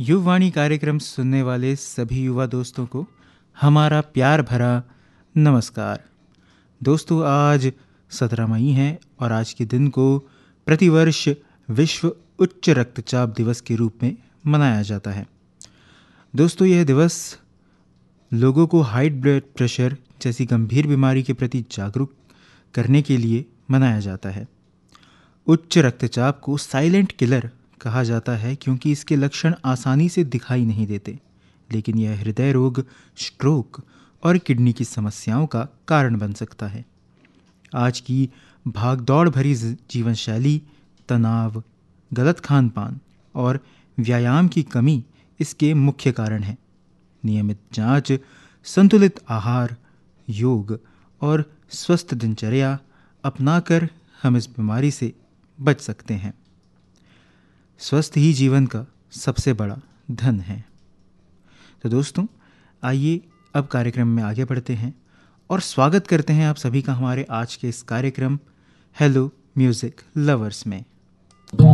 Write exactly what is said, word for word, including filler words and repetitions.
युवाणी कार्यक्रम सुनने वाले सभी युवा दोस्तों को हमारा प्यार भरा नमस्कार। दोस्तों, आज सत्रह मई है और आज के दिन को प्रतिवर्ष विश्व उच्च रक्तचाप दिवस के रूप में मनाया जाता है। दोस्तों, यह दिवस लोगों को हाई ब्लड प्रेशर जैसी गंभीर बीमारी के प्रति जागरूक करने के लिए मनाया जाता है। उच्च रक्तचाप को साइलेंट किलर कहा जाता है क्योंकि इसके लक्षण आसानी से दिखाई नहीं देते, लेकिन यह हृदय रोग, स्ट्रोक और किडनी की समस्याओं का कारण बन सकता है। आज की भागदौड़ भरी जीवन शैली, तनाव, गलत खान पान और व्यायाम की कमी इसके मुख्य कारण हैं। नियमित जांच, संतुलित आहार, योग और स्वस्थ दिनचर्या अपनाकर हम इस बीमारी से बच सकते हैं। स्वस्थ ही जीवन का सबसे बड़ा धन है। तो दोस्तों, आइए अब कार्यक्रम में आगे बढ़ते हैं और स्वागत करते हैं आप सभी का हमारे आज के इस कार्यक्रम हेलो म्यूज़िक लवर्स में।